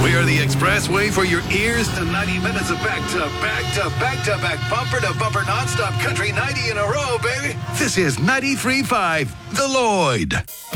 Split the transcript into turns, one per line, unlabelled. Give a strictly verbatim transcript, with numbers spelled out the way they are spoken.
We are the expressway for your ears to ninety minutes of back to back to back to back bumper to bumper nonstop country ninety in a row, baby. This is ninety-three point five, The Lloyd.